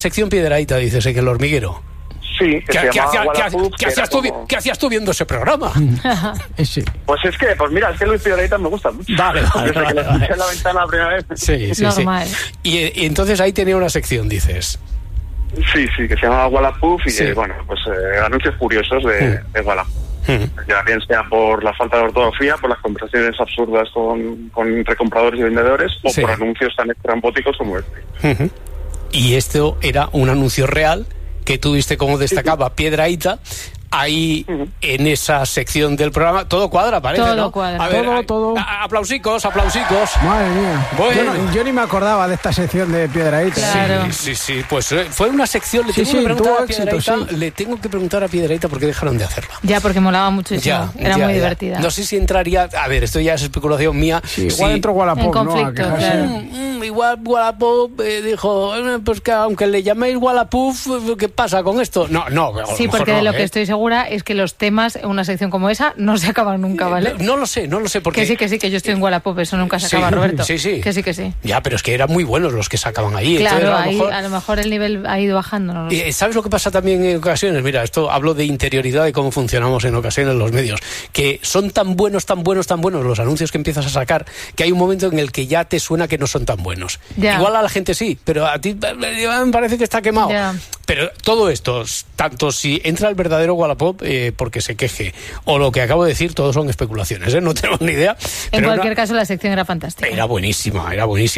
Sección Piedrahita, dices, en El Hormiguero. Sí, ¿Qué hacías tú viendo ese programa? Pues mira, es que Luis Piedrahita me gusta mucho. Vale. Desde que lo escuché en la ventana la primera vez. Sí. Normal. Y entonces ahí tenía una sección, dices. Sí, que se llama Wallapop y anuncios curiosos de Wallapop. Ya bien sea por la falta de ortografía, por las conversaciones absurdas entre compradores y vendedores, o por anuncios tan estrambóticos como este. Y esto era un anuncio real que tú viste cómo destacaba Piedrahita ahí en esa sección del programa. Todo cuadra, parece, todo ¿no? Cuadra. A ver, todo. Aplausicos. Madre mía. Bueno. Yo ni me acordaba de esta sección de Piedrahita. Claro. Sí. Pues fue una sección. Le tengo que preguntar a Piedrahita por qué dejaron de hacerla. Ya, porque molaba muchísimo. Era muy divertida. No sé si entraría... A ver, esto ya es especulación mía. Sí, igual entró Wallapop, en conflicto, ¿no? claro. Igual Wallapop dijo, pues que aunque le llaméis Wallapop, ¿qué pasa con esto? No. Sí, porque de lo que estoy segura es que los temas en una sección como esa no se acaban nunca, ¿vale? No lo sé, porque... Que sí, que yo estoy en Wallapop, eso nunca se acaba, Roberto. Sí. Que sí. Ya, pero es que eran muy buenos los que sacaban ahí. Claro, a lo mejor el nivel ha ido bajando. No lo sé. ¿Sabes lo que pasa también en ocasiones? Mira, esto hablo de interioridad y cómo funcionamos en ocasiones los medios, que son tan buenos los anuncios que empiezas a sacar, que hay un momento en el que ya te suena que no son tan buenos. Ya. Igual a la gente sí, pero a ti me parece que está quemado. Ya. Pero todo esto, tanto si entra el verdadero Wallapop porque se queje, o lo que acabo de decir, todos son especulaciones, no tenemos ni idea. En cualquier caso, la sección era fantástica. Era buenísima.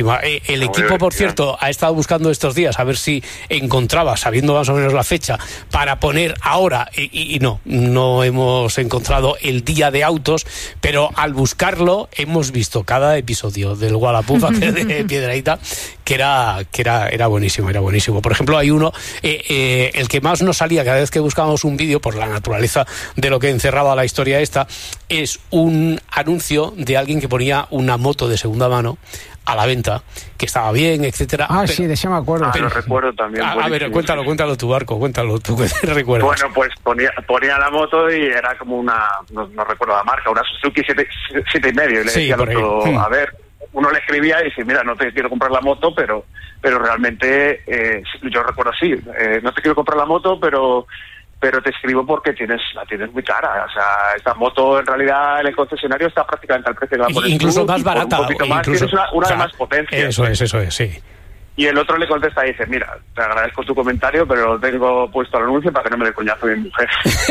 El equipo, por cierto, ha estado buscando estos días a ver si encontraba, sabiendo más o menos la fecha, para poner ahora, y no hemos encontrado el día de autos, pero al buscarlo hemos visto cada episodio del Wallapop de Piedrahita que era buenísimo. Por ejemplo, hay uno, el que más nos salía cada vez que buscábamos un vídeo, por la naturaleza de lo que encerraba la historia esta, es un anuncio de alguien que ponía una moto de segunda mano a la venta, que estaba bien, etcétera. Sí, de eso me acuerdo. Lo recuerdo también. A ver, cuéntalo tú, Arco, cuéntalo tú, que te recuerdas. Bueno, pues ponía la moto y era como una, no recuerdo la marca, una Suzuki 7,5, y le decía al otro, a ver, uno le escribía y dice, mira, no te quiero comprar la moto, pero realmente, yo recuerdo así, no te quiero comprar la moto, pero te escribo porque la tienes muy cara. O sea, esta moto en realidad en el concesionario está prácticamente al precio que la pones incluso tú, más barata. Un poquito más, tienes una de más potencia. Eso es, sí. Y el otro le contesta y dice, mira, te agradezco tu comentario, pero lo tengo puesto al anuncio para que no me dé coñazo mi mujer.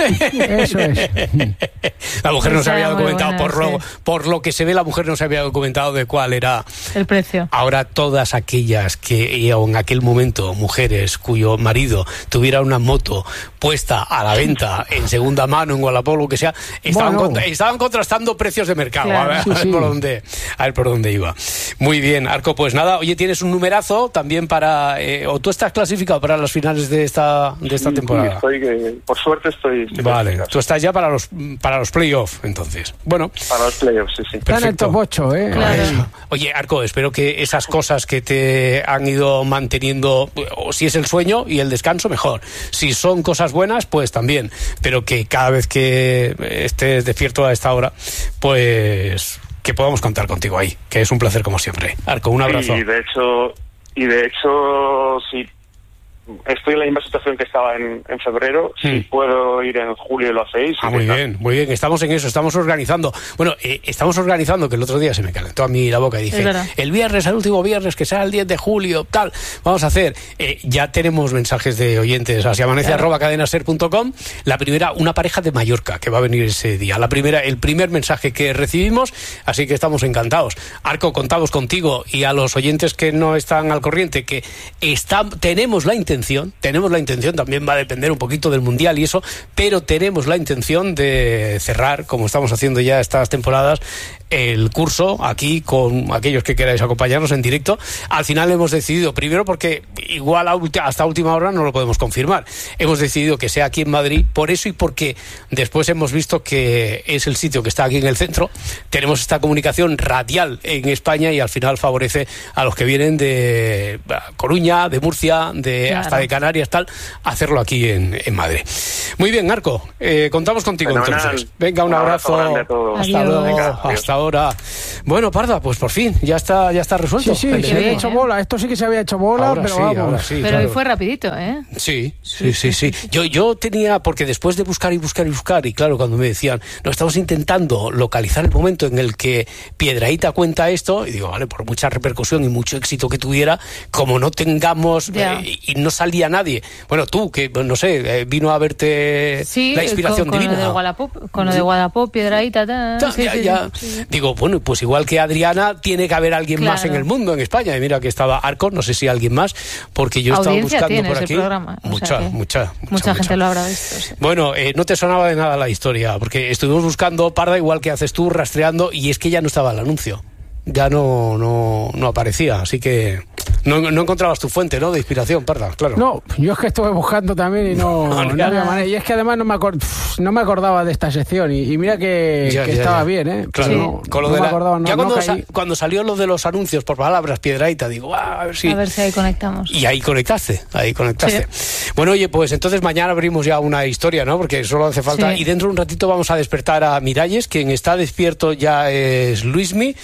Eso es. La mujer no se había documentado, por lo que se ve, la mujer no se había documentado de cuál era el precio. Ahora todas aquellas que en aquel momento, mujeres cuyo marido tuviera una moto puesta a la venta en segunda mano, en Wallapop, lo que sea, estaban contrastando precios de mercado. Claro. A ver por dónde iba. Muy bien, Arco, pues nada, oye, tienes un numerazo también para... o tú estás clasificado para las finales de esta temporada. Por suerte estoy vale, tú estás ya para los playoffs, entonces. Bueno. Para los playoffs, sí. Está en el top 8, ¿eh? Claro. Oye, Arco, espero que esas cosas que te han ido manteniendo, o si es el sueño y el descanso, mejor. Si son cosas buenas, pues también. Pero que cada vez que estés despierto a esta hora, pues que podamos contar contigo ahí, que es un placer como siempre. Arco, un abrazo. Y de hecho, sí, estoy en la misma situación que estaba en febrero. Si puedo ir en julio, lo hacéis. Muy bien. Estamos en eso, estamos organizando. Bueno, estamos organizando, que el otro día se me calentó a mí la boca y dije, el viernes, el último viernes, que sea el 10 de julio, tal, vamos a hacer. Ya tenemos mensajes de oyentes, así amanece @cadenaser.com. La primera, una pareja de Mallorca que va a venir ese día. El primer mensaje que recibimos, así que estamos encantados. Arco, contamos contigo y a los oyentes que no están al corriente, que tenemos la intención, también va a depender un poquito del Mundial y eso, pero tenemos la intención de cerrar, como estamos haciendo ya estas temporadas, el curso aquí con aquellos que queráis acompañarnos en directo. Al final hemos decidido, primero porque igual hasta última hora no lo podemos confirmar, hemos decidido que sea aquí en Madrid, por eso y porque después hemos visto que es el sitio que está aquí en el centro, tenemos esta comunicación radial en España y al final favorece a los que vienen de Coruña, de Murcia, hasta de Canarias, tal, hacerlo aquí en Madrid. Muy bien, Arco, contamos contigo entonces. Venga, un abrazo. Hasta luego. Venga, hasta ahora. Bueno, Parda, pues por fin, ya está resuelto. Sí, se había hecho bola. Esto sí que se había hecho bola, ahora pero sí, vamos. ahora sí, pero claro. hoy fue rapidito, ¿eh? Sí. Yo tenía, porque después de buscar, y claro, cuando me decían, no, estamos intentando localizar el momento en el que Piedrahita cuenta esto, y digo, vale, por mucha repercusión y mucho éxito que tuviera, como no tengamos, y no salía nadie. Bueno, tú, que no sé, vino a verte la inspiración divina. Con lo de Guadalajara, Piedrahita, ya. Digo, bueno, pues igual que Adriana, tiene que haber alguien más en el mundo, en España. Y mira que estaba Arco, no sé si alguien más, porque yo estaba buscando por aquí. Mucha gente lo habrá visto. Sí. Bueno, no te sonaba de nada la historia, porque estuvimos buscando, Parda, igual que haces tú, rastreando, y es que ya no estaba el anuncio. Ya no aparecía, así que no encontrabas tu fuente, ¿no?, de inspiración, Parda, claro. No, yo es que estuve buscando también y no había manera. Y es que además no me acordaba de esta sección y mira que estaba bien, ¿eh? Claro, con lo no de me acordaba. Ya cuando salió lo de los anuncios por palabras, Piedrahita, digo, a ver si ahí conectamos. Y ahí conectaste. Sí. Bueno, oye, pues entonces mañana abrimos ya una historia, ¿no? Porque solo hace falta. Sí. Y dentro de un ratito vamos a despertar a Miralles. Quien está despierto ya es Luismi,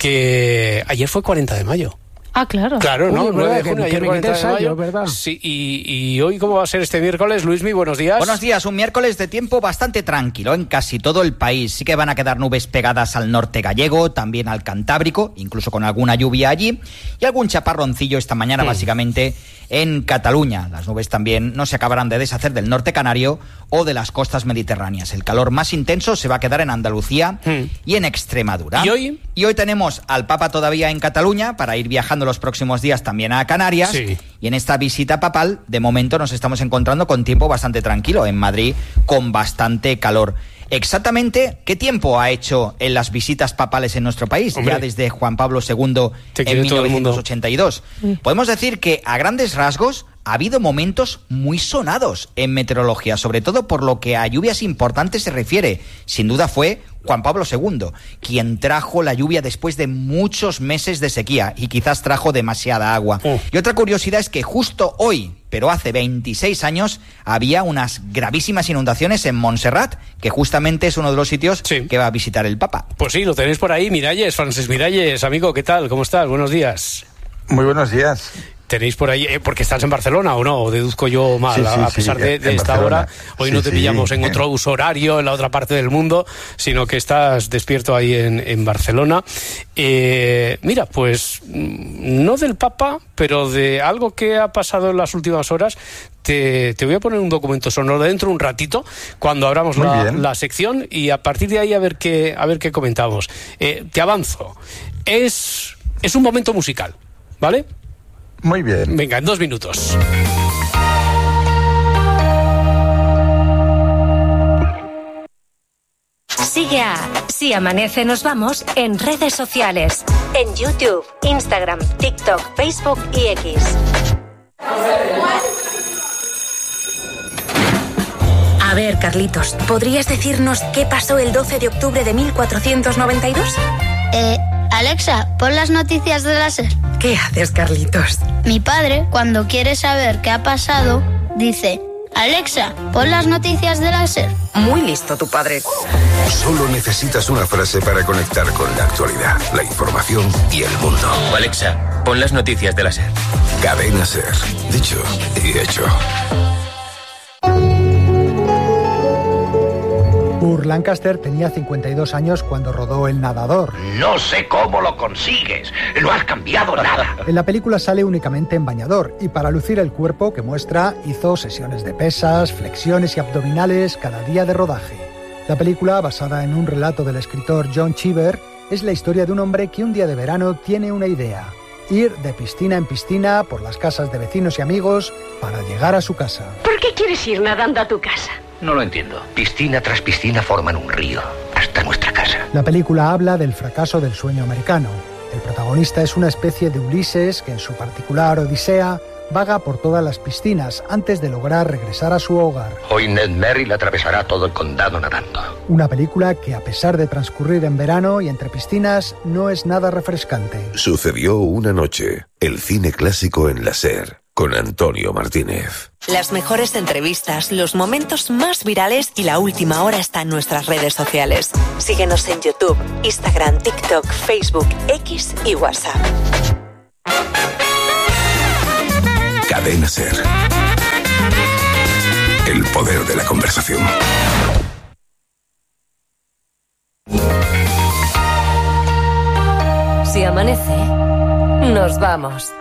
que ayer fue 40 de mayo. Ah, claro. Claro, ¿no? 9 de junio, ayer 40 de mayo, ¿verdad? Sí, y hoy, ¿cómo va a ser este miércoles? Luismi, buenos días. Buenos días, un miércoles de tiempo bastante tranquilo en casi todo el país. Sí que van a quedar nubes pegadas al norte gallego, también al Cantábrico, incluso con alguna lluvia allí, y algún chaparroncillo esta mañana, básicamente, en Cataluña. Las nubes también no se acabarán de deshacer del norte canario o de las costas mediterráneas. El calor más intenso se va a quedar en Andalucía y en Extremadura. ¿Y hoy tenemos al Papa todavía en Cataluña para ir viajando los próximos días también a Canarias. Sí. Y en esta visita papal, de momento nos estamos encontrando con tiempo bastante tranquilo. En Madrid, con bastante calor. Exactamente, ¿qué tiempo ha hecho en las visitas papales en nuestro país? Hombre, ya desde Juan Pablo II en 1982. Podemos decir que, a grandes rasgos, ha habido momentos muy sonados en meteorología, sobre todo por lo que a lluvias importantes se refiere. Sin duda fue Juan Pablo II, quien trajo la lluvia después de muchos meses de sequía y quizás trajo demasiada agua. Y otra curiosidad es que justo hoy, pero hace 26 años, había unas gravísimas inundaciones en Montserrat, que justamente es uno de los sitios que va a visitar el Papa. Pues sí, lo tenéis por ahí, Miralles, Francesc Miralles, amigo, ¿qué tal? ¿Cómo estás? Buenos días. Muy buenos días. Tenéis por ahí, porque estás en Barcelona o no, deduzco yo mal, a pesar de esta hora. Hoy no te pillamos en otro uso horario, en la otra parte del mundo, sino que estás despierto ahí en Barcelona. Mira, pues no del Papa, pero de algo que ha pasado en las últimas horas. Te voy a poner un documento sonoro dentro un ratito, cuando abramos la sección, y a partir de ahí a ver qué comentamos. Te avanzo. Es un momento musical, ¿vale? Muy bien. Venga, en 2 minutos. Sigue a Si Amanece Nos Vamos en redes sociales. En YouTube, Instagram, TikTok, Facebook y X. A ver, Carlitos, ¿podrías decirnos qué pasó el 12 de octubre de 1492? Alexa, pon las noticias de la SER. ¿Qué haces, Carlitos? Mi padre, cuando quiere saber qué ha pasado, dice: Alexa, pon las noticias de la SER. Muy listo tu padre. Solo necesitas una frase para conectar con la actualidad, la información y el mundo. Alexa, pon las noticias de la SER. Cadena SER. Dicho y hecho. Burt Lancaster tenía 52 años cuando rodó El Nadador. No sé cómo lo consigues, no has cambiado nada. En la película sale únicamente en bañador y para lucir el cuerpo que muestra hizo sesiones de pesas, flexiones y abdominales cada día de rodaje. La película, basada en un relato del escritor John Cheever, es la historia de un hombre que un día de verano tiene una idea: ir de piscina en piscina por las casas de vecinos y amigos para llegar a su casa. ¿Por qué quieres ir nadando a tu casa? No lo entiendo. Piscina tras piscina forman un río hasta nuestra casa. La película habla del fracaso del sueño americano. El protagonista es una especie de Ulises que en su particular odisea vaga por todas las piscinas antes de lograr regresar a su hogar. Hoy Ned Merrill atravesará todo el condado nadando. Una película que, a pesar de transcurrir en verano y entre piscinas, no es nada refrescante. Sucedió una noche. El cine clásico en la SER. con Antonio Martínez. Las mejores entrevistas, los momentos más virales y la última hora está en nuestras redes sociales. Síguenos en YouTube, Instagram, TikTok, Facebook, X y WhatsApp. Cadena SER. El poder de la conversación. Si amanece, nos vamos.